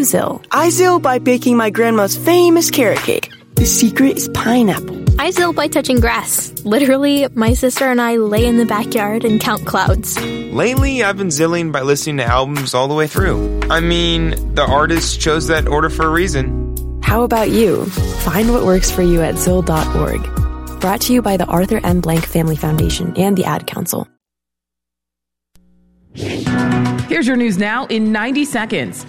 Zil? I Zil by baking my grandma's famous carrot cake. The secret is pineapple. I Zil by touching grass. Literally, my sister and I lay in the backyard and count clouds. Lately, I've been zilling by listening to albums all the way through. I mean, the artist chose that order for a reason. How about you? Find what works for you at Zil.org. Brought to you by the Arthur M. Blank Family Foundation and the Ad Council. Here's your news now in 90 seconds.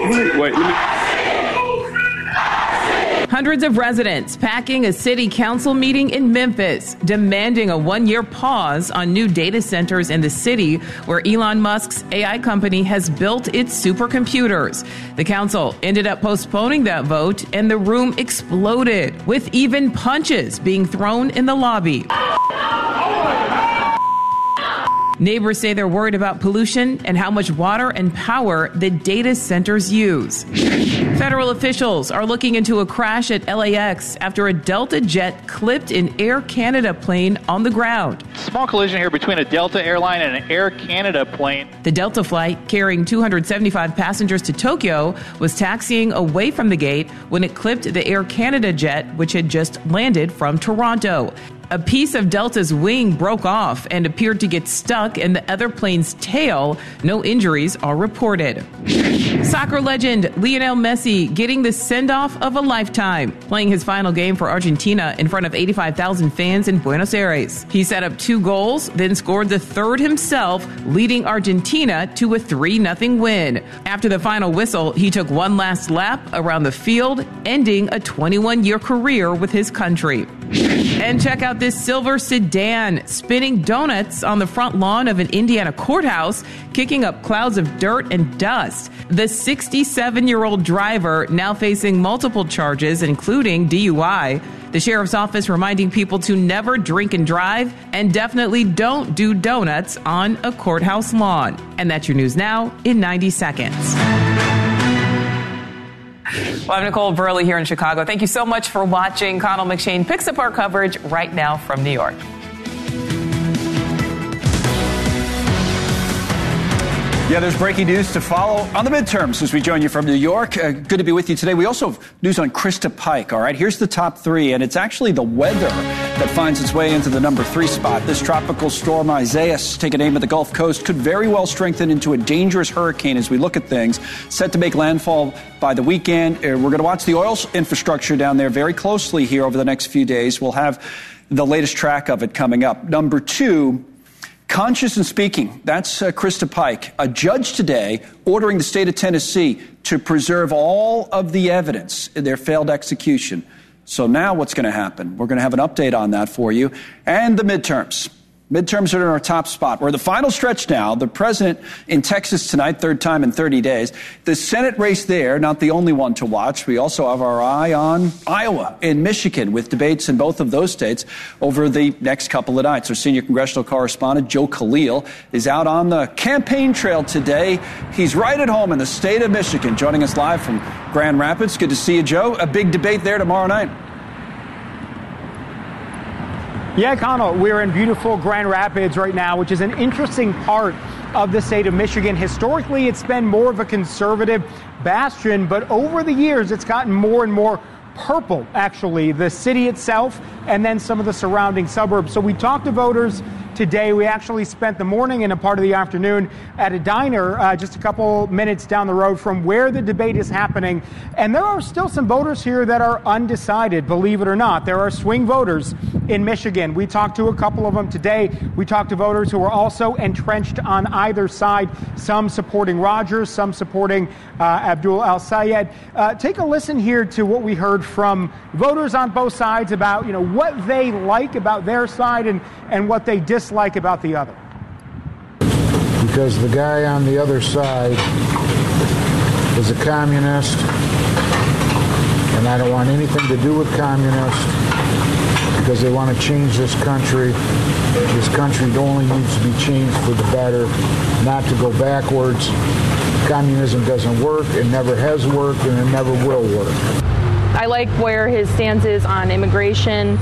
Hundreds of residents packing a city council meeting in Memphis, demanding a one-year pause on new data centers in the city where Elon Musk's AI company has built its supercomputers. The council ended up postponing that vote, and the room exploded, with even punches being thrown in the lobby. Neighbors say they're worried about pollution and how much water and power the data centers use. Federal officials are looking into a crash at LAX after a Delta jet clipped an Air Canada plane on the ground. Small collision here between a Delta airline and an Air Canada plane. The Delta flight, carrying 275 passengers to Tokyo, was taxiing away from the gate when it clipped the Air Canada jet, which had just landed from Toronto. A piece of Delta's wing broke off and appeared to get stuck in the other plane's tail. No injuries are reported. Soccer legend Lionel Messi getting the send-off of a lifetime, playing his final game for Argentina in front of 85,000 fans in Buenos Aires. He set up 2 goals, then scored the third himself, leading Argentina to a 3-0 win. After the final whistle, he took one last lap around the field, ending a 21-year career with his country. And check out this silver sedan spinning donuts on the front lawn of an Indiana courthouse, kicking up clouds of dirt and dust. The 67-year-old driver now facing multiple charges, including DUI. The sheriff's office reminding people to never drink and drive, and definitely don't do donuts on a courthouse lawn. And that's your news now in 90 seconds. Well, I'm Nicole Burley here in Chicago. Thank you so much for watching. Connell McShane picks up our coverage right now from New York. Yeah, there's breaking news to follow on the midterms as we join you from New York. Good to be with you today. We also have news on Krista Pike, all right? Here's the top 3, and it's actually the weather that finds its way into the number 3 spot. This tropical storm, Isaias, taking aim at the Gulf Coast, could very well strengthen into a dangerous hurricane as we look at things. Set to make landfall by the weekend. We're going to watch the oil infrastructure down there very closely here over the next few days. We'll have the latest track of it coming up. Number 2, conscious and speaking. That's Krista Pike. A judge today ordering the state of Tennessee to preserve all of the evidence in their failed execution. So now what's going to happen? We're going to have an update on that for you. And the midterms. Midterms are in our top spot. We're in the final stretch now. The president in Texas tonight, 3rd time in 30 days. The Senate race there, not the only one to watch. We also have our eye on Iowa and Michigan with debates in both of those states over the next couple of nights. Our senior congressional correspondent, Joe Khalil, is out on the campaign trail today. He's right at home in the state of Michigan, joining us live from Grand Rapids. Good to see you, Joe. A big debate there tomorrow night. Yeah, Connell, we're in beautiful Grand Rapids right now, which is an interesting part of the state of Michigan. Historically, it's been more of a conservative bastion, but over the years, it's gotten more and more purple, actually, the city itself and then some of the surrounding suburbs. So we talked to voters today. We actually spent the morning and a part of the afternoon at a diner just a couple minutes down the road from where the debate is happening. And there are still some voters here that are undecided, believe it or not. There are swing voters in Michigan. We talked to a couple of them today. We talked to voters who are also entrenched on either side, some supporting Rogers, some supporting Abdul El-Sayed. Take a listen here to what we heard from voters on both sides about, what they like about their side and what they dislike about the other. Because the guy on the other side is a communist, and I don't want anything to do with communists because they want to change this country. This country only needs to be changed for the better, not to go backwards. Communism doesn't work, it never has worked, and it never will work. I like where his stance is on immigration,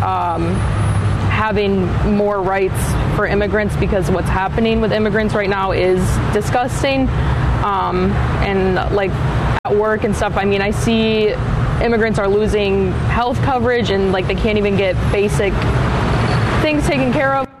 having more rights for immigrants, because what's happening with immigrants right now is disgusting. And at work and stuff, I mean, I see immigrants are losing health coverage and like they can't even get basic things taken care of.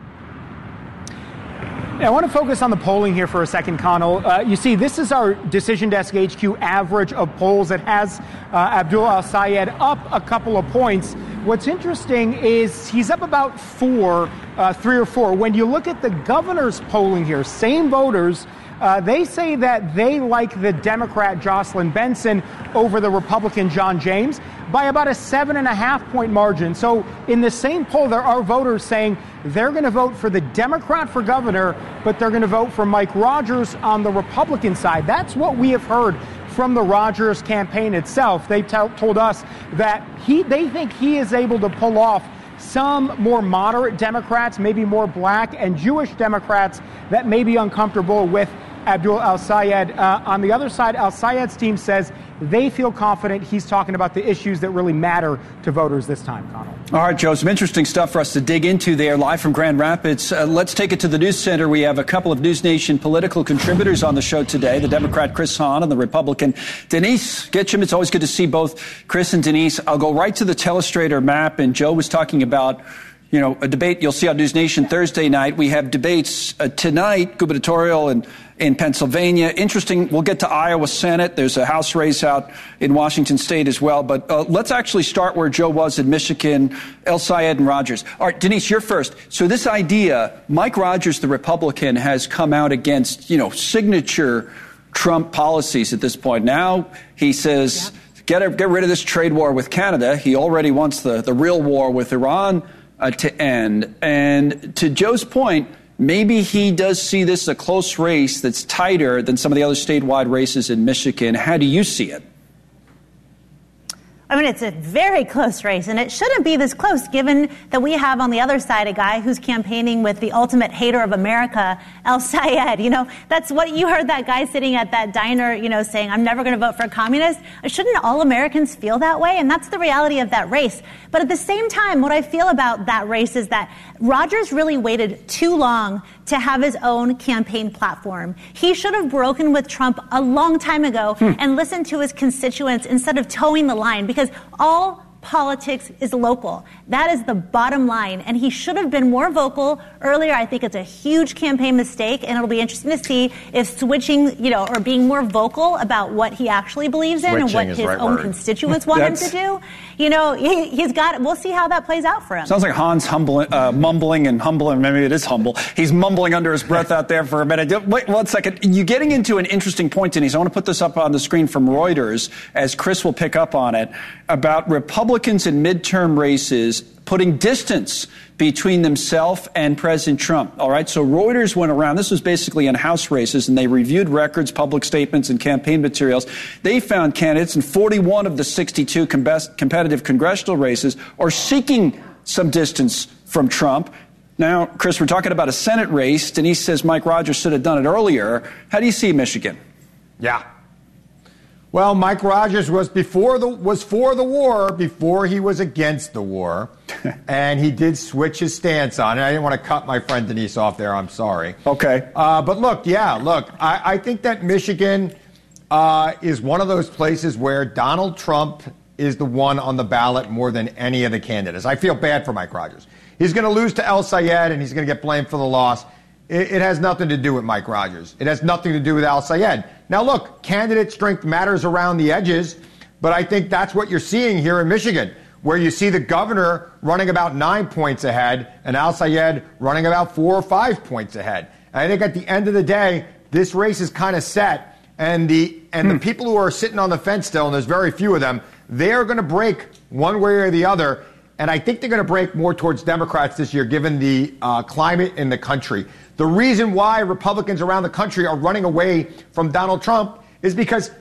I want to focus on the polling here for a second, Connell. You see, this is our Decision Desk HQ average of polls. It has Abdul Al-Sayed up a couple of points. What's interesting is he's up about 3 or 4. When you look at the governor's polling here, same voters, they say that they like the Democrat Jocelyn Benson over the Republican John James by about a 7.5-point margin. So in the same poll, there are voters saying they're going to vote for the Democrat for governor, but they're going to vote for Mike Rogers on the Republican side. That's what we have heard from the Rogers campaign itself. They told us that they think he is able to pull off some more moderate Democrats, maybe more black and Jewish Democrats that may be uncomfortable with Abdul Al-Sayed. On the other side, Al-Sayed's team says they feel confident he's talking about the issues that really matter to voters this time, Connell. All right, Joe, some interesting stuff for us to dig into there live from Grand Rapids. Let's take it to the News Center. We have a couple of News Nation political contributors on the show today, the Democrat Chris Hahn and the Republican Denise Gitcham. It's always good to see both Chris and Denise. I'll go right to the telestrator map, and Joe was talking about a debate you'll see on News Nation Thursday night. We have debates tonight, gubernatorial in Pennsylvania. Interesting. We'll get to Iowa Senate. There's a House race out in Washington State as well. But let's actually start where Joe was in Michigan, El-Sayed and Rogers. All right, Denise, you're first. So this idea, Mike Rogers, the Republican, has come out against, signature Trump policies at this point. Now he says, get rid of this trade war with Canada. He already wants the real war with Iran to end. And to Joe's point, maybe he does see this as a close race that's tighter than some of the other statewide races in Michigan. How do you see it? I mean, it's a very close race, and it shouldn't be this close given that we have on the other side a guy who's campaigning with the ultimate hater of America, El-Sayed. That's what you heard that guy sitting at that diner, saying, I'm never going to vote for a communist. Shouldn't all Americans feel that way? And that's the reality of that race. But at the same time, what I feel about that race is that Rogers really waited too long to have his own campaign platform. He should have broken with Trump a long time ago and listened to his constituents instead of towing the line, because all politics is local. That is the bottom line. And he should have been more vocal earlier. I think it's a huge campaign mistake, and it'll be interesting to see if switching, or being more vocal about what he actually believes in and what his own constituents want him to do. We'll see how that plays out for him. Sounds like Hans mumbling and humbling. Maybe it is humble. He's mumbling under his breath out there for a minute. Wait 1 second. You're getting into an interesting point, Denise. I want to put this up on the screen from Reuters, as Chris will pick up on it, about Republicans in midterm races putting distance between themselves and President Trump. All right, so Reuters went around. This was basically in House races, and they reviewed records, public statements, and campaign materials. They found candidates in 41 of the 62 competitive congressional races are seeking some distance from Trump. Now, Chris, we're talking about a Senate race. Denise says Mike Rogers should have done it earlier. How do you see Michigan? Yeah. Well, Mike Rogers was for the war before he was against the war, and he did switch his stance on it. I didn't want to cut my friend Denise off there. I'm sorry. Okay. But look, I think that Michigan is one of those places where Donald Trump is the one on the ballot more than any of the candidates. I feel bad for Mike Rogers. He's going to lose to El-Sayed, and he's going to get blamed for the loss. It has nothing to do with Mike Rogers. It has nothing to do with Al-Sayed. Now, look, candidate strength matters around the edges, but I think that's what you're seeing here in Michigan, where you see the governor running about 9 points ahead and Al-Sayed running about 4 or 5 points ahead. And I think at the end of the day, this race is kind of set, and the people who are sitting on the fence still, and there's very few of them, they are going to break one way or the other. And I think they're going to break more towards Democrats this year, given the climate in the country. The reason why Republicans around the country are running away from Donald Trump is because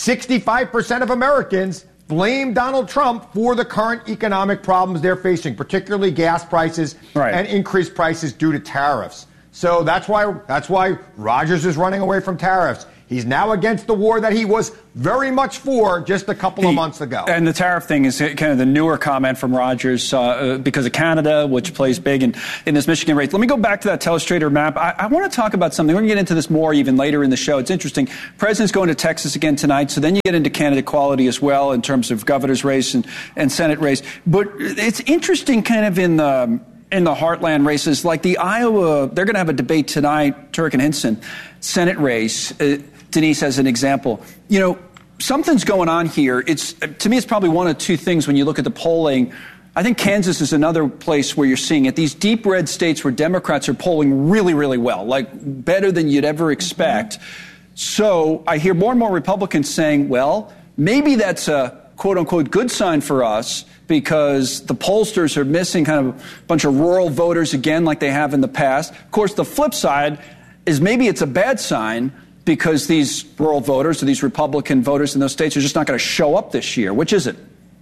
65% of Americans blame Donald Trump for the current economic problems they're facing, particularly gas prices and increased prices due to tariffs. So that's why Rogers is running away from tariffs. He's now against the war that he was very much for just a couple of months ago. And the tariff thing is kind of the newer comment from Rogers because of Canada, which plays big in this Michigan race. Let me go back to that telestrator map. I want to talk about something. We're going to get into this more even later in the show. It's interesting. President's going to Texas again tonight, so then you get into candidate quality as well in terms of governor's race and Senate race. But it's interesting kind of in the heartland races, like the Iowa, they're going to have a debate tonight, Turk and Hinson, Senate race. Denise, as an example, something's going on here. To me, it's probably one of two things when you look at the polling. I think Kansas is another place where you're seeing it. These deep red states where Democrats are polling really, really well, like better than you'd ever expect. So I hear more and more Republicans saying, well, maybe that's a quote-unquote good sign for us because the pollsters are missing kind of a bunch of rural voters again like they have in the past. Of course, the flip side is maybe it's a bad sign because these rural voters or these Republican voters in those states are just not going to show up this year. Which is it?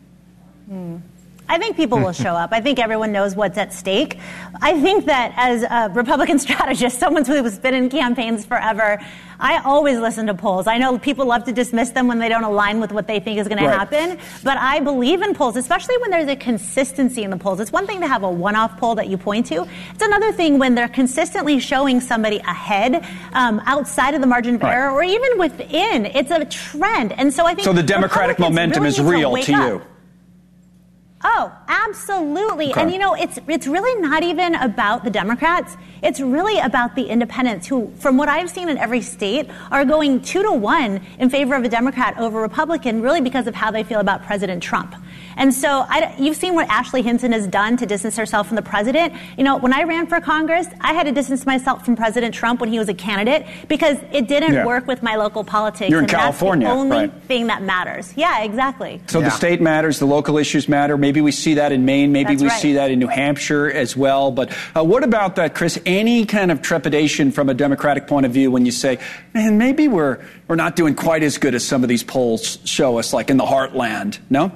I think people will show up. I think everyone knows what's at stake. I think that as a Republican strategist, someone who's been in campaigns forever, I always listen to polls. I know people love to dismiss them when they don't align with what they think is going to happen, but I believe in polls, especially when there's a consistency in the polls. It's one thing to have a one-off poll that you point to. It's another thing when they're consistently showing somebody ahead outside of the margin of error or even within. It's a trend. And so I think the Democratic momentum is real to you. Oh, absolutely. Okay. And it's really not even about the Democrats. It's really about the independents who, from what I've seen in every state, are going 2-1 in favor of a Democrat over a Republican, really because of how they feel about President Trump. And so you've seen what Ashley Hinton has done to distance herself from the president. When I ran for Congress, I had to distance myself from President Trump when he was a candidate because it didn't work with my local politics. You're in California, that's the only thing that matters. Yeah, exactly. So the state matters, the local issues matter. Maybe we see that in Maine. Maybe we see that in New Hampshire as well. But what about that, Chris? Any kind of trepidation from a Democratic point of view when you say, man, maybe we're not doing quite as good as some of these polls show us, like in the heartland? No?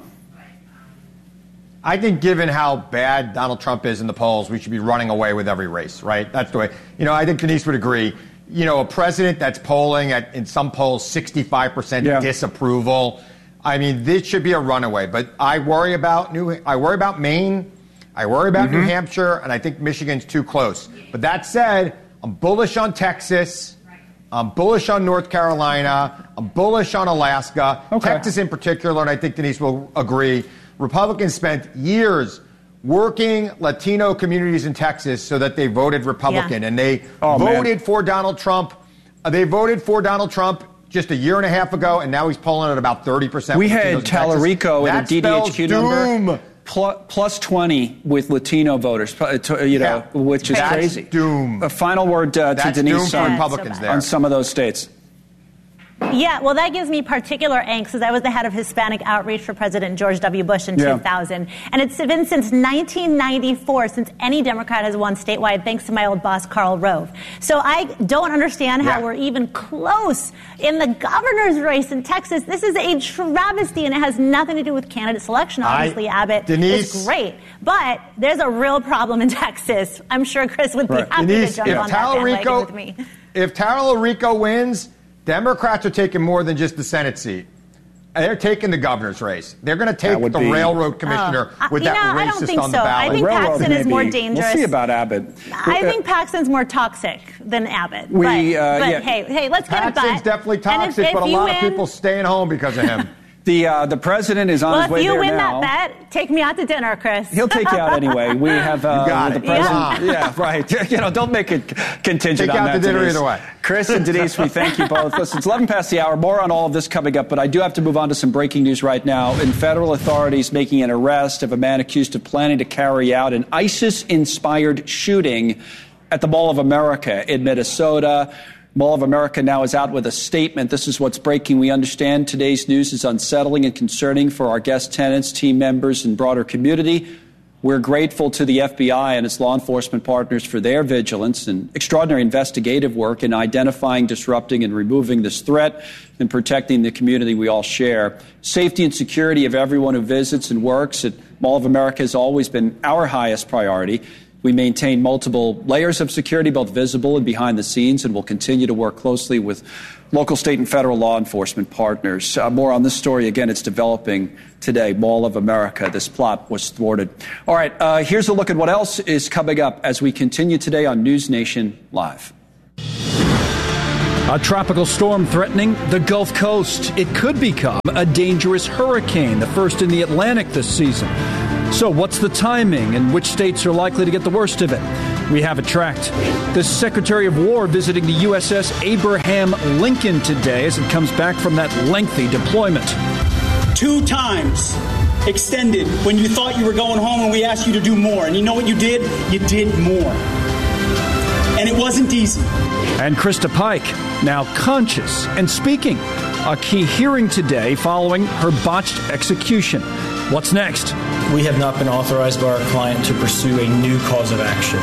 I think given how bad Donald Trump is in the polls, we should be running away with every race, right? That's the way. I think Denise would agree. A president that's polling at, in some polls, 65% disapproval. I mean, this should be a runaway. But I worry about Maine. I worry about New Hampshire, and I think Michigan's too close. But that said, I'm bullish on Texas. I'm bullish on North Carolina. I'm bullish on Alaska. Texas in particular, and I think Denise will agree. Republicans spent years working Latino communities in Texas so that they voted Republican, and they voted for Donald Trump. They voted for Donald Trump just a year and a half ago, and now he's polling at about 30%. We had Tallarico at a DDHQ number plus 20 with Latino voters, which is crazy. Doom. A final word to Denise on some of those states. Yeah, well, that gives me particular angst, as I was the head of Hispanic outreach for President George W. Bush in 2000. And it's been since 1994 since any Democrat has won statewide, thanks to my old boss, Karl Rove. So I don't understand how we're even close in the governor's race in Texas. This is a travesty, and it has nothing to do with candidate selection. Obviously, Abbott is great. But there's a real problem in Texas. I'm sure Chris would be happy to jump on that bandwagon with me. If Tallarico wins, Democrats are taking more than just the Senate seat. They're taking the governor's race. They're going to take the railroad commissioner with that racist on the ballot. I think Paxton is more dangerous. We'll see about Abbott. I think Paxton's more toxic than Abbott. But hey, let's get a bet. Paxton's definitely toxic, but a lot of people staying home because of him. The president is on his way there now. Well, if you win that bet, take me out to dinner, Chris. He'll take you out anyway. We have the president. Yeah, right. Don't make it contingent on that. Take out to dinner either way. Chris and Denise, we thank you both. Listen, it's 11 past the hour. More on all of this coming up, but I do have to move on to some breaking news right now. And federal authorities making an arrest of a man accused of planning to carry out an ISIS-inspired shooting at the Mall of America in Minnesota. Mall of America now is out with a statement. This is what's breaking. We understand today's news is unsettling and concerning for our guest tenants, team members, and broader community. We're grateful to the FBI and its law enforcement partners for their vigilance and extraordinary investigative work in identifying, disrupting, and removing this threat and protecting the community we all share. Safety and security of everyone who visits and works at Mall of America has always been our highest priority. We maintain multiple layers of security, both visible and behind the scenes, and will continue to work closely with local, state, and federal law enforcement partners. More on this story. Again, it's developing today. Mall of America. This plot was thwarted. All right, here's a look at what else is coming up as we continue today on News Nation Live. A tropical storm threatening the Gulf Coast. It could become a dangerous hurricane, the first in the Atlantic this season. So what's the timing and which states are likely to get the worst of it? We have it tracked. The Secretary of War visiting the USS Abraham Lincoln today as it comes back from that lengthy deployment. 2 times extended when you thought you were going home and we asked you to do more. And you know what you did? You did more. And it wasn't easy. And Krista Pike, now conscious and speaking. A key hearing today following her botched execution. What's next? We have not been authorized by our client to pursue a new cause of action.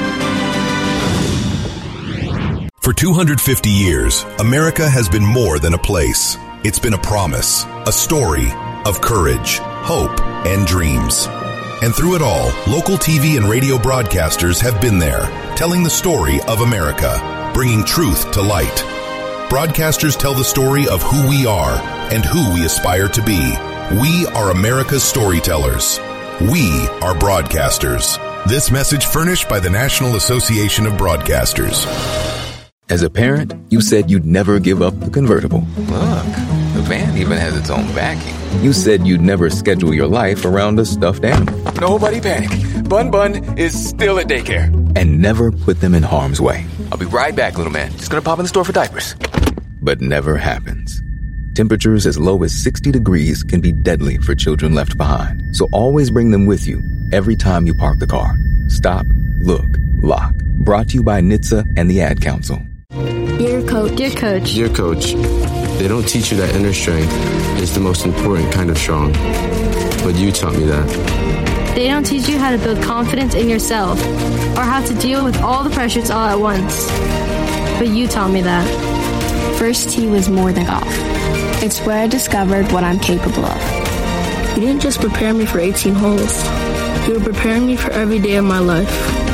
For 250 years, America has been more than a place. It's been a promise, a story of courage, hope, and dreams. And through it all, local TV and radio broadcasters have been there, telling the story of America, bringing truth to light. Broadcasters tell the story of who we are and who we aspire to be. We are America's storytellers. We are broadcasters. This message furnished by the National Association of Broadcasters. As a parent, you said you'd never give up the convertible. Look, the van even has its own backing. You said you'd never schedule your life around a stuffed animal. Nobody panic. Bun Bun is still at daycare. And never put them in harm's way. I'll be right back, little man. Just gonna pop in the store for diapers. But never happens. Temperatures as low as 60 degrees can be deadly for children left behind. So always bring them with you every time you park the car. Stop, look, lock. Brought to you by NHTSA and the Ad Council. Dear Coach. Dear Coach. Dear Coach, they don't teach you that inner strength is the most important kind of strong. But you taught me that. They don't teach you how to build confidence in yourself or how to deal with all the pressures all at once. But you taught me that. First tee was more than golf. It's where I discovered what I'm capable of. You didn't just prepare me for 18 holes. You were preparing me for every day of my life.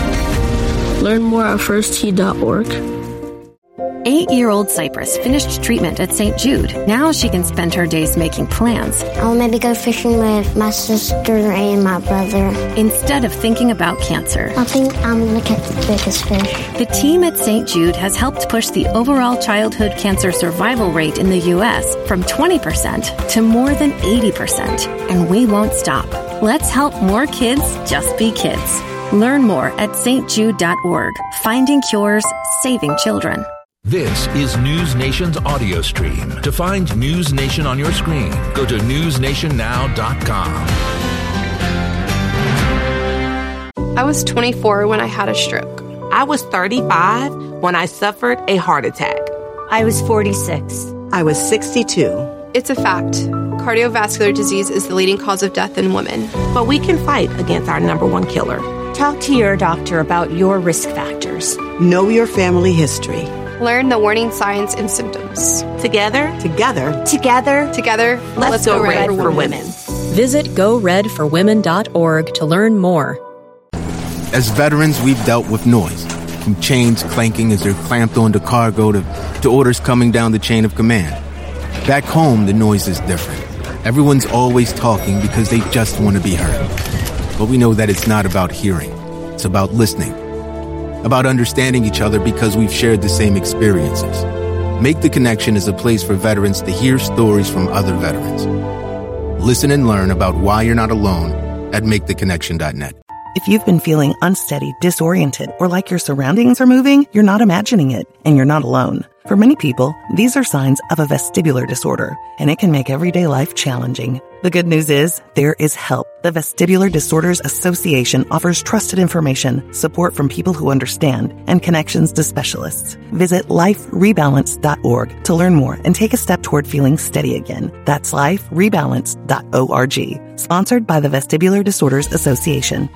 Learn more at firsttee.org. 8-year-old Cypress finished treatment at St. Jude. Now she can spend her days making plans. I'll maybe go fishing with my sister and my brother. Instead of thinking about cancer. I think I'm going to catch the biggest fish. The team at St. Jude has helped push the overall childhood cancer survival rate in the U.S. from 20% to more than 80%. And we won't stop. Let's help more kids just be kids. Learn more at stjude.org. Finding cures, saving children. This is News Nation's audio stream. To find News Nation on your screen, go to newsnationnow.com. I was 24 when I had a stroke. I was 35 when I suffered a heart attack. I was 46. I was 62. It's a fact. Cardiovascular disease is the leading cause of death in women. But we can fight against our number one killer. Talk to your doctor about your risk factors. Know your family history. Learn the warning signs and symptoms. Together, let's go Red for Women. Visit GoRedForWomen.org to learn more. As veterans, we've dealt with noise, from chains clanking as they're clamped onto cargo to orders coming down the chain of command. Back home, the noise is different. Everyone's always talking because they just want to be heard. But we know that it's not about hearing. It's about listening. About understanding each other because we've shared the same experiences. Make the Connection is a place for veterans to hear stories from other veterans. Listen and learn about why you're not alone at maketheconnection.net. If you've been feeling unsteady, disoriented, or like your surroundings are moving, you're not imagining it, and you're not alone. For many people, these are signs of a vestibular disorder, and it can make everyday life challenging. The good news is, there is help. The Vestibular Disorders Association offers trusted information, support from people who understand, and connections to specialists. Visit liferebalance.org to learn more and take a step toward feeling steady again. That's liferebalance.org. Sponsored by the Vestibular Disorders Association.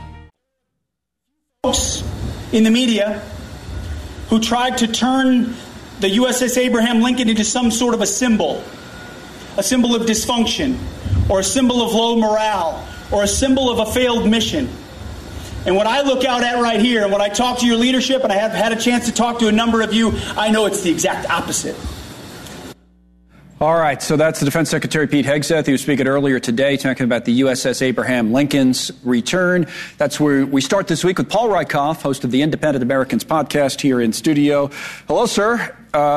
Folks in the media who tried to turn the USS Abraham Lincoln into some sort of a symbol of dysfunction, or a symbol of low morale, or a symbol of a failed mission. And what I look out at right here, and when I talk to your leadership, and I have had a chance to talk to a number of you, I know it's the exact opposite. All right, so that's the Defense Secretary Pete Hegseth. He was speaking earlier today talking about the USS Abraham Lincoln's return. That's where we start this week with Paul Rieckhoff, host of the Independent Americans podcast here in studio. Hello, sir.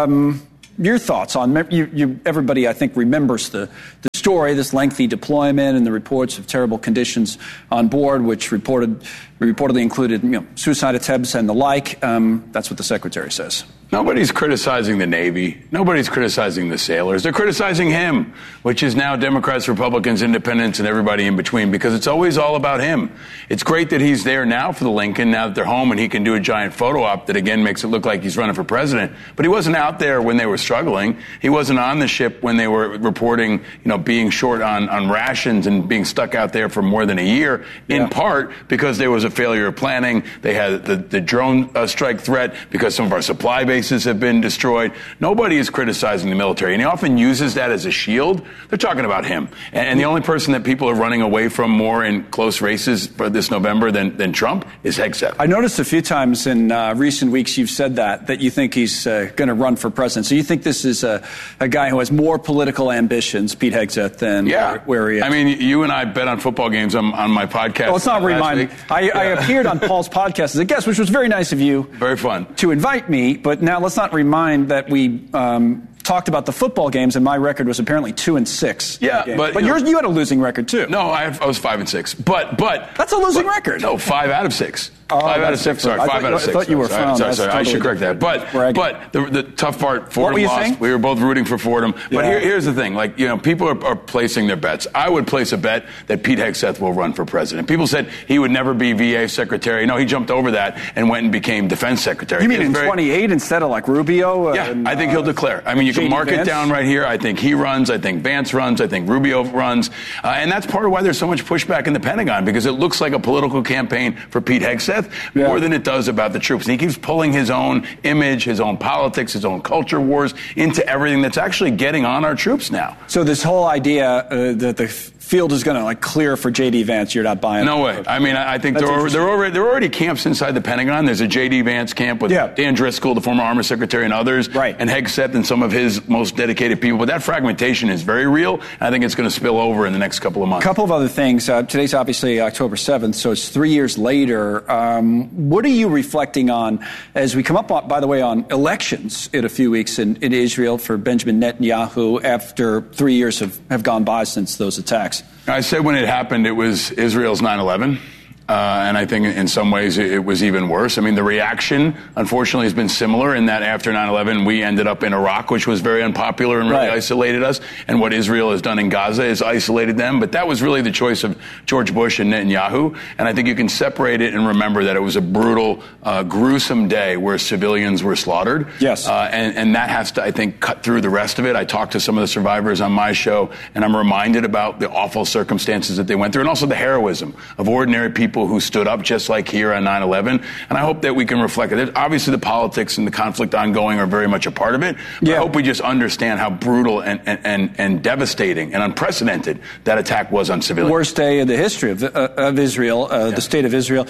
Your thoughts on everybody, I think, remembers the story, this lengthy deployment and the reports of terrible conditions on board, which reportedly included suicide attempts and the like. That's what the Secretary says. Nobody's criticizing the Navy. Nobody's criticizing the sailors. They're criticizing him, which is now Democrats, Republicans, Independents, and everybody in between, because it's always all about him. It's great that he's there now for the Lincoln, now that they're home, and he can do a giant photo op that, again, makes it look like he's running for president. But he wasn't out there when they were struggling. He wasn't on the ship when they were reporting, being short on rations and being stuck out there for more than a year, in part because there was a failure of planning. They had the drone strike threat because some of our supply bases have been destroyed. Nobody is criticizing the military, and he often uses that as a shield. They're talking about him. And the only person that people are running away from more in close races for this November than Trump is Hegseth. I noticed a few times in recent weeks you've said that you think he's going to run for president. So you think this is a guy who has more political ambitions, Pete Hegseth, than where he is? I mean, you and I bet on football games on my podcast. Well, it's not reminding. I appeared on Paul's podcast as a guest, which was very nice of you. Very fun. To invite me, but now let's not remind that we talked about the football games, and my record was apparently 2-6. Yeah, but you had a losing record too. No, I was 5-6. But that's a losing record. No, 5 out of 6. Oh, 5 out of 6. Sorry, 5 out of 6. I thought you were from. Sorry. I should correct that. But the tough part, Fordham lost. Saying? We were both rooting for Fordham. Yeah. But here's the thing. People are placing their bets. I would place a bet that Pete Hegseth will run for president. People said he would never be VA secretary. No, he jumped over that and went and became defense secretary. You mean in 28 instead of like Rubio? Yeah, I think he'll declare. I mean, you can mark it down right here. I think he runs. I think Vance runs. I think Rubio runs. And that's part of why there's so much pushback in the Pentagon, because it looks like a political campaign for Pete Hegseth more than it does about the troops. And he keeps pulling his own image, his own politics, his own culture wars into everything that's actually getting on our troops now. So this whole idea that the field is going to clear for J.D. Vance, you're not buying? No way. I mean, I think there are already camps inside the Pentagon. There's a J.D. Vance camp with Dan Driscoll, the former Army Secretary, and others, and Hegseth and some of his most dedicated people. But that fragmentation is very real, and I think it's going to spill over in the next couple of months. A couple of other things. Today's obviously October 7th, so it's 3 years later. What are you reflecting on as we come up, by the way, on elections in a few weeks in Israel for Benjamin Netanyahu after 3 years have gone by since those attacks? I said when it happened, it was Israel's 9/11. And I think in some ways it was even worse. I mean, the reaction, unfortunately, has been similar in that after 9/11, we ended up in Iraq, which was very unpopular and really isolated us. And what Israel has done in Gaza has isolated them. But that was really the choice of George Bush and Netanyahu. And I think you can separate it and remember that it was a brutal, gruesome day where civilians were slaughtered. Yes. And that has to, I think, cut through the rest of it. I talked to some of the survivors on my show, and I'm reminded about the awful circumstances that they went through and also the heroism of ordinary people who stood up just like here on 9/11. And I hope that we can reflect it. Obviously, the politics and the conflict ongoing are very much a part of it. But I hope we just understand how brutal and devastating and unprecedented that attack was on civilians. Worst day in the history of Israel, the state of Israel.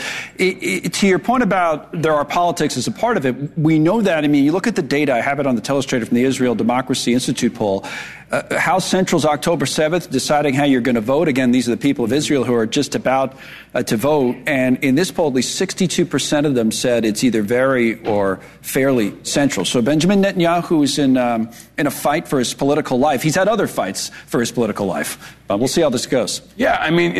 To your point about there are politics as a part of it, we know that. I mean, you look at the data. I have it on the Telestrator from the Israel Democracy Institute poll. House Central's October 7th, deciding how you're going to vote. Again, these are the people of Israel who are just about to vote. And in this poll, at least 62% of them said it's either very or fairly central. So Benjamin Netanyahu is in a fight for his political life. He's had other fights for his political life. We'll see how this goes. Yeah, I mean,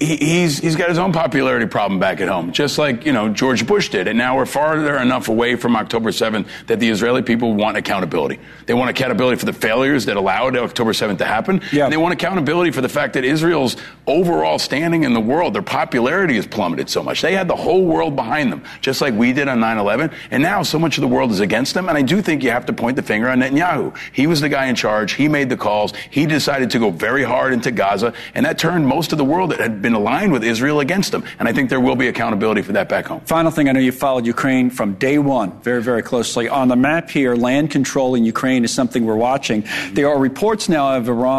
he's got his own popularity problem back at home, just like, George Bush did. And now we're farther enough away from October 7th that the Israeli people want accountability. They want accountability for the failures that allowed October 7th to happen. Yeah. And they want accountability for the fact that Israel's overall standing in the world, their popularity has plummeted so much. They had the whole world behind them, just like we did on 9/11. And now so much of the world is against them. And I do think you have to point the finger on Netanyahu. He was the guy in charge. He made the calls. He decided to go very hard into Gaza. And that turned most of the world that had been aligned with Israel against them. And I think there will be accountability for that back home. Final thing, I know you followed Ukraine from day one very, very closely. On the map here, land control in Ukraine is something we're watching. There are reports reports now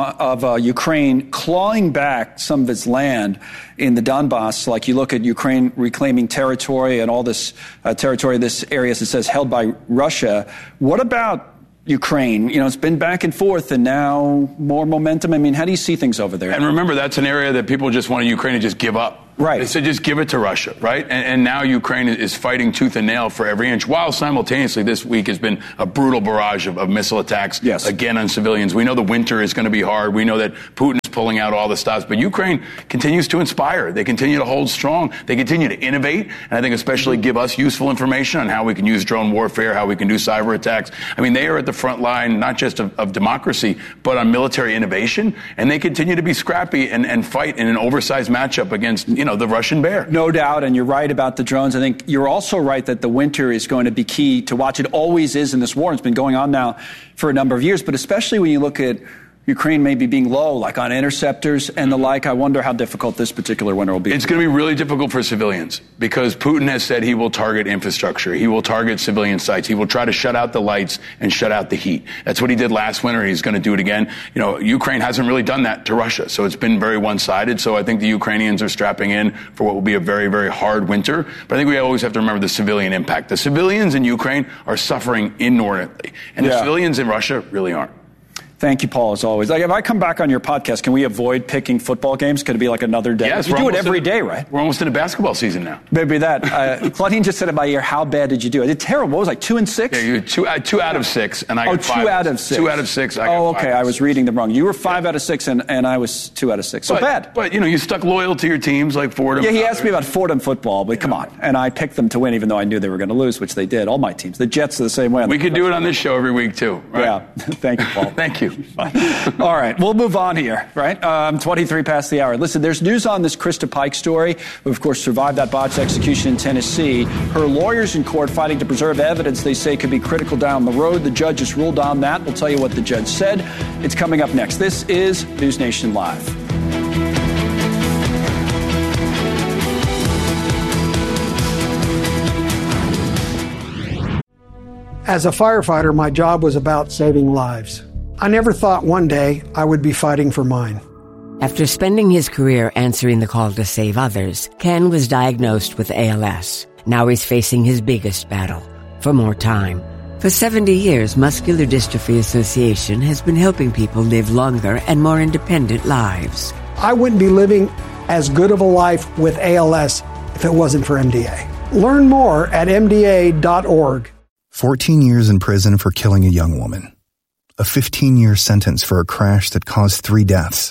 of Ukraine clawing back some of its land in the Donbass. Like you look at Ukraine reclaiming territory and all this territory, this area, as it says, held by Russia. What about Ukraine? You know, it's been back and forth and now more momentum. I mean, how do you see things over there? And remember, that's an area that people just wanted Ukraine to just give up. Right. They said just give it to Russia, right? And now Ukraine is fighting tooth and nail for every inch, while simultaneously this week has been a brutal barrage of missile attacks, again, on civilians. We know the winter is going to be hard. We know that Putin is pulling out all the stops. But Ukraine continues to inspire. They continue to hold strong. They continue to innovate. And I think especially give us useful information on how we can use drone warfare, how we can do cyber attacks. I mean, they are at the front line, not just of democracy, but on military innovation. And they continue to be scrappy and fight in an oversized matchup against, the Russian bear. No doubt, and you're right about the drones. I think you're also right that the winter is going to be key to watch. It always is in this war. It's been going on now for a number of years, but especially when you look at Ukraine maybe being low, like on interceptors and the like, I wonder how difficult this particular winter will be. It's going to be really difficult for civilians because Putin has said he will target infrastructure. He will target civilian sites. He will try to shut out the lights and shut out the heat. That's what he did last winter. He's going to do it again. Ukraine hasn't really done that to Russia, so it's been very one-sided. So I think the Ukrainians are strapping in for what will be a very, very hard winter. But I think we always have to remember the civilian impact. The civilians in Ukraine are suffering inordinately, and the civilians in Russia really aren't. Thank you, Paul, as always. Like, if I come back on your podcast, can we avoid picking football games? Could it be like another day? Yes, you do it every day, right? We're almost in a basketball season now. Maybe that. Claudine just said in my ear, how bad did you do? I did terrible. What was it, like 2-6? Yeah, you two out of 6, and I got 5. 2 out of 6. 2 out of 6. I got okay. 5 I was reading them wrong. You were 5 out of 6, and I was 2 out of 6. So bad. But, you stuck loyal to your teams like Fordham. Yeah, he asked me about Fordham football, but come on. And I picked them to win, even though I knew they were going to lose, which they did. All my teams. The Jets are the same way. We could do it on this show every week, too. Right? Yeah. Thank you, Paul. Thank you. All right, we'll move on here, right? 23 past the hour. Listen, there's news on this Krista Pike story, who, of course, survived that botched execution in Tennessee. Her lawyers in court fighting to preserve evidence they say could be critical down the road. The judge has ruled on that. We'll tell you what the judge said. It's coming up next. This is News Nation Live. As a firefighter, my job was about saving lives. I never thought one day I would be fighting for mine. After spending his career answering the call to save others, Ken was diagnosed with ALS. Now he's facing his biggest battle, for more time. For 70 years, Muscular Dystrophy Association has been helping people live longer and more independent lives. I wouldn't be living as good of a life with ALS if it wasn't for MDA. Learn more at MDA.org. 14 years in prison for killing a young woman. A 15-year sentence for a crash that caused 3 deaths.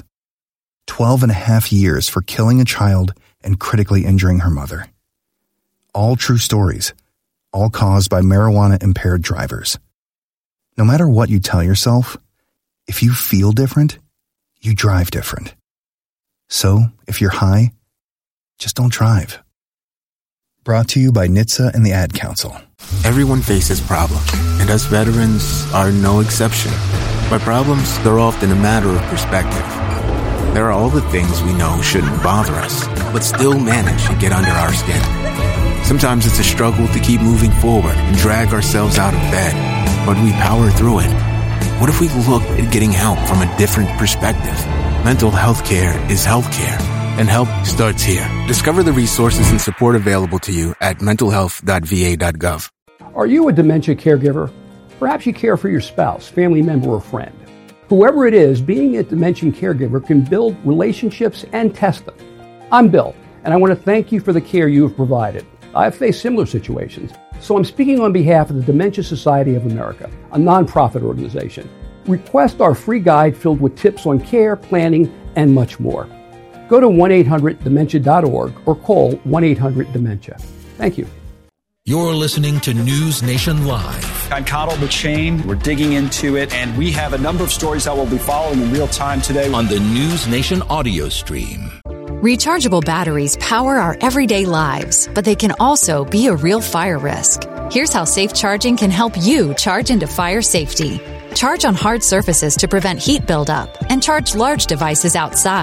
12.5 years for killing a child and critically injuring her mother. All true stories, all caused by marijuana-impaired drivers. No matter what you tell yourself, if you feel different, you drive different. So, if you're high, just don't drive. Brought to you by NHTSA and the Ad Council. Everyone faces problems, and us veterans are no exception. But problems, they're often a matter of perspective. There are all the things we know shouldn't bother us, but still manage to get under our skin. Sometimes it's a struggle to keep moving forward and drag ourselves out of bed, but we power through it. What if we looked at getting help from a different perspective? Mental health care is health care, and help starts here. Discover the resources and support available to you at mentalhealth.va.gov. Are you a dementia caregiver? Perhaps you care for your spouse, family member, or friend. Whoever it is, being a dementia caregiver can build relationships and test them. I'm Bill, and I want to thank you for the care you have provided. I've faced similar situations, so I'm speaking on behalf of the Dementia Society of America, a nonprofit organization. Request our free guide filled with tips on care, planning, and much more. Go to 1-800-DEMENTIA.org or call 1-800-DEMENTIA. Thank you. You're listening to News Nation Live. I'm Connell McShane. We're digging into it, and we have a number of stories that we'll be following in real time today on the News Nation audio stream. Rechargeable batteries power our everyday lives, but they can also be a real fire risk. Here's how safe charging can help you charge into fire safety. Charge on hard surfaces to prevent heat buildup, and charge large devices outside.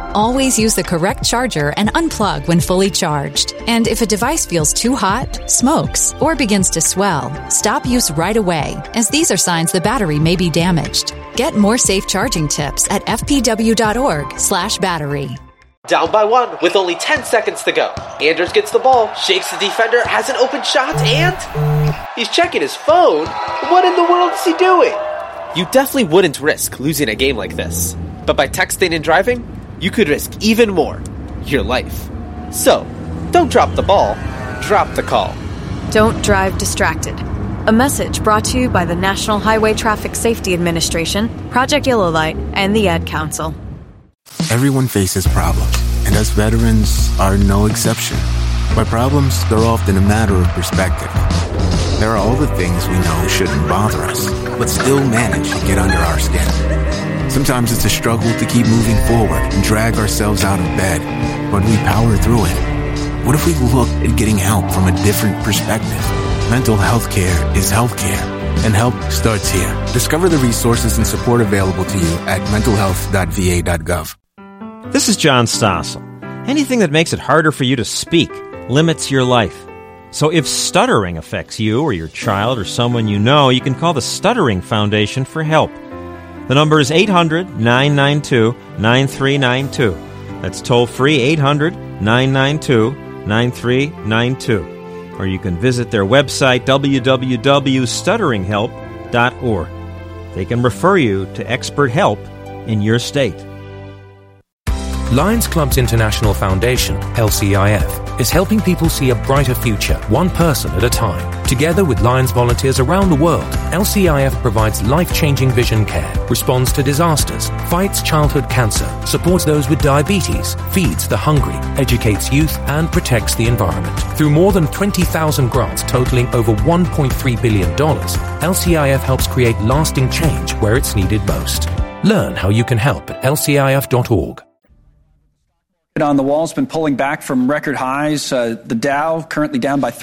Always use the correct charger and unplug when fully charged. And if a device feels too hot, smokes, or begins to swell, stop use right away, as these are signs the battery may be damaged. Get more safe charging tips at fpw.org/battery. Down by 1 with only 10 seconds to go. Anders gets the ball, shakes the defender, has an open shot, and he's checking his phone. What in the world is he doing? You definitely wouldn't risk losing a game like this. But by texting and driving, you could risk even more, your life. So, don't drop the ball, drop the call. Don't drive distracted. A message brought to you by the National Highway Traffic Safety Administration, Project Yellow Light, and the Ad Council. Everyone faces problems, and us veterans are no exception. By problems, they're often a matter of perspective. There are all the things we know shouldn't bother us, but still manage to get under our skin. Sometimes it's a struggle to keep moving forward and drag ourselves out of bed, but we power through it. What if we looked at getting help from a different perspective? Mental health care is healthcare, and help starts here. Discover the resources and support available to you at mentalhealth.va.gov. This is John Stossel. Anything that makes it harder for you to speak limits your life. So if stuttering affects you or your child or someone you know, you can call the Stuttering Foundation for help. The number is 800-992-9392. That's toll-free 800-992-9392. Or you can visit their website, www.stutteringhelp.org. They can refer you to expert help in your state. Lions Clubs International Foundation, LCIF, is helping people see a brighter future, one person at a time. Together with Lions volunteers around the world, LCIF provides life-changing vision care, responds to disasters, fights childhood cancer, supports those with diabetes, feeds the hungry, educates youth, and protects the environment. Through more than 20,000 grants totaling over $1.3 billion, LCIF helps create lasting change where it's needed most. Learn how you can help at lcif.org. On the wall has been pulling back from record highs. The Dow currently down by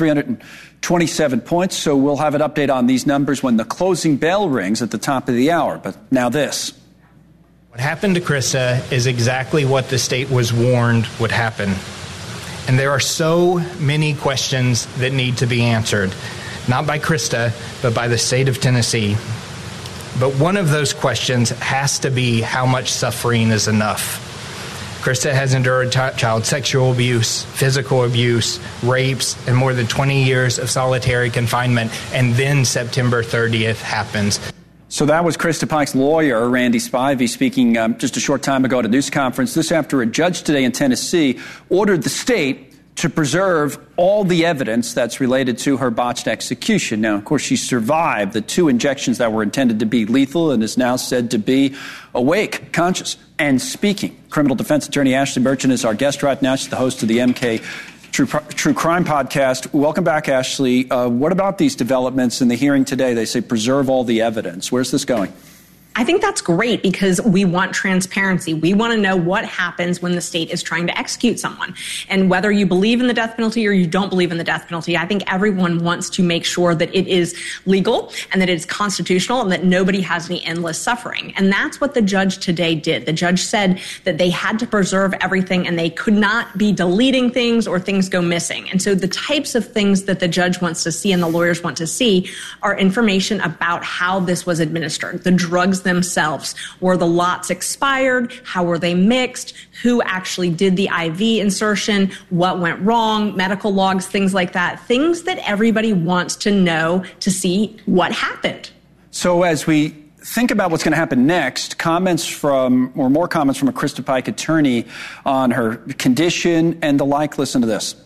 327 points. So we'll have an update on these numbers when the closing bell rings at the top of the hour. But now this. What happened to Krista is exactly what the state was warned would happen. And there are so many questions that need to be answered, not by Krista, but by the state of Tennessee. But one of those questions has to be how much suffering is enough. Krista has endured child sexual abuse, physical abuse, rapes, and more than 20 years of solitary confinement. And then September 30th happens. So that was Krista Pike's lawyer, Randy Spivey, speaking just a short time ago at a news conference. This after a judge today in Tennessee ordered the state to preserve all the evidence that's related to her botched execution. Now, of course, she survived the 2 injections that were intended to be lethal and is now said to be awake, conscious, and speaking. Criminal defense attorney Ashley Merchant is our guest right now. She's the host of the MK True Crime podcast. Welcome back, Ashley. What about these developments in the hearing today? They say preserve all the evidence. Where's this going? I think that's great because we want transparency. We want to know what happens when the state is trying to execute someone. And whether you believe in the death penalty or you don't believe in the death penalty, I think everyone wants to make sure that it is legal and that it is constitutional and that nobody has any endless suffering. And that's what the judge today did. The judge said that they had to preserve everything and they could not be deleting things or things go missing. And so the types of things that the judge wants to see and the lawyers want to see are information about how this was administered, the drugs themselves. Were the lots expired? How were they mixed? Who actually did the IV insertion? What went wrong? Medical logs, things like that. Things that everybody wants to know to see what happened. So as we think about what's going to happen next, more comments from a Krista Pike attorney on her condition and the like. Listen to this.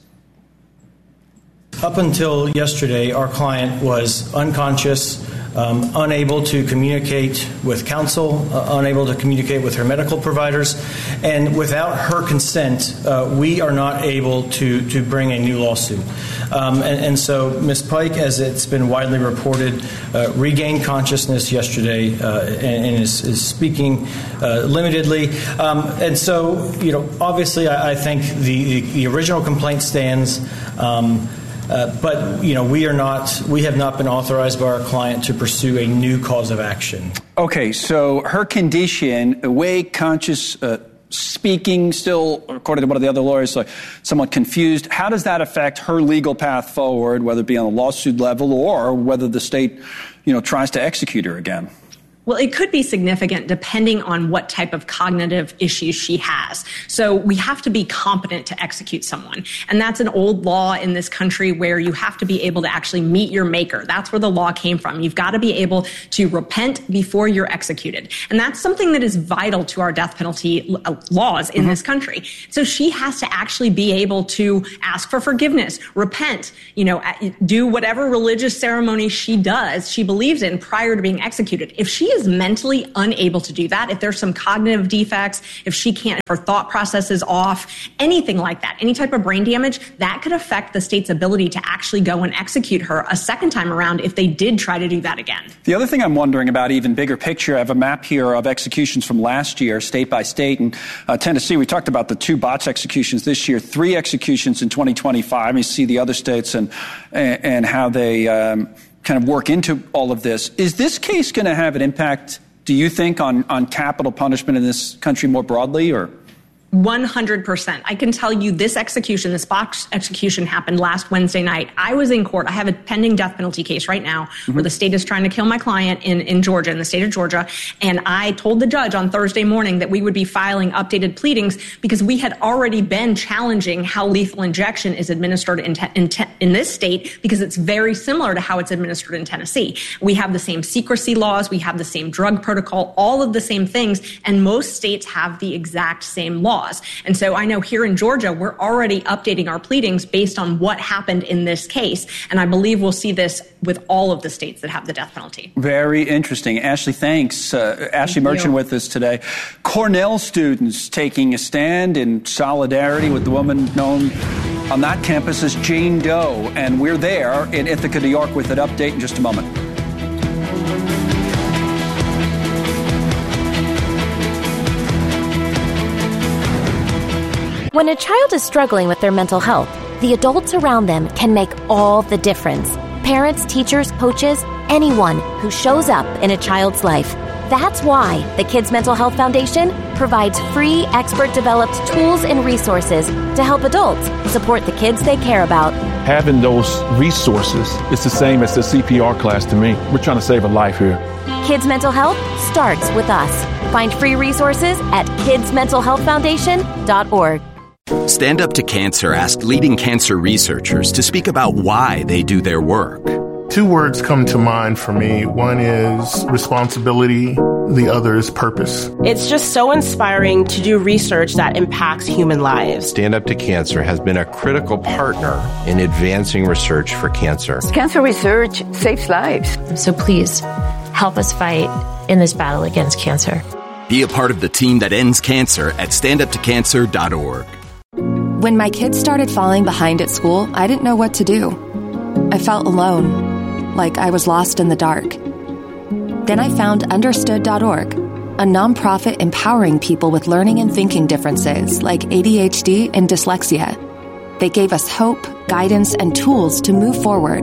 Up until yesterday, our client was unconscious, unable to communicate with counsel, unable to communicate with her medical providers, and without her consent, we are not able to bring a new lawsuit. And so Ms. Pike, as it's been widely reported, regained consciousness yesterday and is speaking limitedly. And so, obviously, I think the original complaint stands. But we have not been authorized by our client to pursue a new cause of action. Okay, so her condition, awake, conscious, speaking still, according to one of the other lawyers, like somewhat confused. How does that affect her legal path forward, whether it be on a lawsuit level or whether the state, tries to execute her again? Well, it could be significant depending on what type of cognitive issues she has. So we have to be competent to execute someone. And that's an old law in this country where you have to be able to actually meet your maker. That's where the law came from. You've got to be able to repent before you're executed. And that's something that is vital to our death penalty laws in this country. So she has to actually be able to ask for forgiveness, repent, do whatever religious ceremony she believes in prior to being executed. If she is mentally unable to do that, if there's some cognitive defects, if she can't, her thought process is off, anything like that, any type of brain damage, that could affect the state's ability to actually go and execute her a second time around if they did try to do that again. The other thing I'm wondering about, even bigger picture, I have a map here of executions from last year, state by state. In Tennessee, we talked about the 2 botch executions this year, 3 executions in 2025. You see the other states and how they kind of work into all of this. Is this case going to have an impact, do you think, on capital punishment in this country more broadly, or? 100%. I can tell you this botched execution happened last Wednesday night. I was in court. I have a pending death penalty case right now where the state is trying to kill my client in Georgia, in the state of Georgia. And I told the judge on Thursday morning that we would be filing updated pleadings because we had already been challenging how lethal injection is administered in this state because it's very similar to how it's administered in Tennessee. We have the same secrecy laws. We have the same drug protocol, all of the same things. And most states have the exact same laws. And so I know here in Georgia, we're already updating our pleadings based on what happened in this case. And I believe we'll see this with all of the states that have the death penalty. Very interesting. Ashley, thanks. Ashley Merchant with us today. Cornell students taking a stand in solidarity with the woman known on that campus as Jane Doe. And we're there in Ithaca, New York with an update in just a moment. When a child is struggling with their mental health, the adults around them can make all the difference. Parents, teachers, coaches, anyone who shows up in a child's life. That's why the Kids Mental Health Foundation provides free, expert-developed tools and resources to help adults support the kids they care about. Having those resources is the same as the CPR class to me. We're trying to save a life here. Kids Mental Health starts with us. Find free resources at kidsmentalhealthfoundation.org. Stand Up to Cancer asked leading cancer researchers to speak about why they do their work. 2 words come to mind for me. One is responsibility. The other is purpose. It's just so inspiring to do research that impacts human lives. Stand Up to Cancer has been a critical partner in advancing research for cancer. Cancer research saves lives. So please, help us fight in this battle against cancer. Be a part of the team that ends cancer at standuptocancer.org. When my kids started falling behind at school, I didn't know what to do. I felt alone, like I was lost in the dark. Then I found Understood.org, a nonprofit empowering people with learning and thinking differences like ADHD and dyslexia. They gave us hope, guidance, and tools to move forward.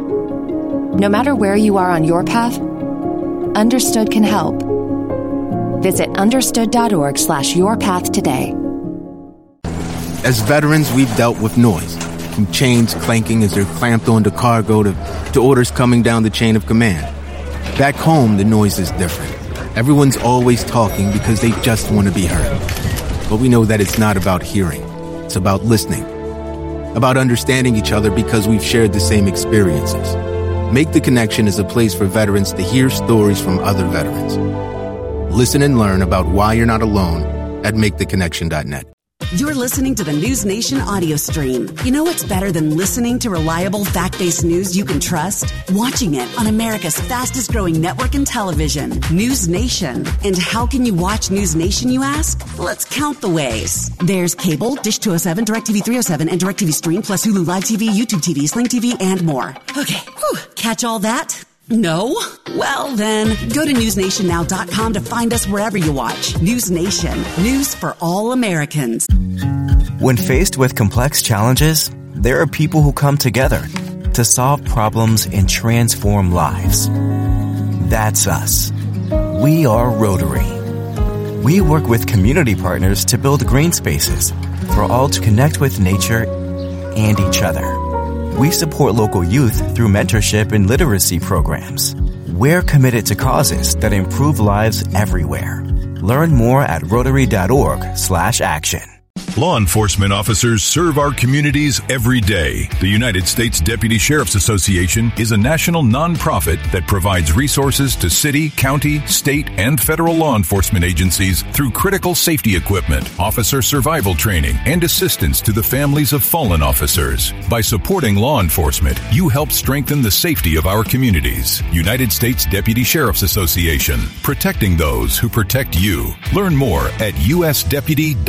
No matter where you are on your path, Understood can help. Visit understood.org/yourpath today. As veterans, we've dealt with noise, from chains clanking as they're clamped onto cargo to orders coming down the chain of command. Back home, the noise is different. Everyone's always talking because they just want to be heard. But we know that it's not about hearing. It's about listening. About understanding each other because we've shared the same experiences. Make the Connection is a place for veterans to hear stories from other veterans. Listen and learn about why you're not alone at maketheconnection.net. You're listening to the News Nation audio stream. You know what's better than listening to reliable, fact-based news you can trust? Watching it on America's fastest-growing network in television, News Nation. And how can you watch News Nation, you ask? Let's count the ways. There's cable, Dish 207, DirecTV 307, and DirecTV Stream, plus Hulu Live TV, YouTube TV, Sling TV, and more. Okay, catch all that? No? Well, then, go to newsnationnow.com to find us wherever you watch. News Nation. News for all Americans. When faced with complex challenges, there are people who come together to solve problems and transform lives. That's us. We are Rotary. We work with community partners to build green spaces for all to connect with nature and each other. We support local youth through mentorship and literacy programs. We're committed to causes that improve lives everywhere. Learn more at Rotary.org/action. Law enforcement officers serve our communities every day. The United States Deputy Sheriff's Association is a national nonprofit that provides resources to city, county, state, and federal law enforcement agencies through critical safety equipment, officer survival training, and assistance to the families of fallen officers. By supporting law enforcement, you help strengthen the safety of our communities. United States Deputy Sheriff's Association, protecting those who protect you. Learn more at usdeputy.org.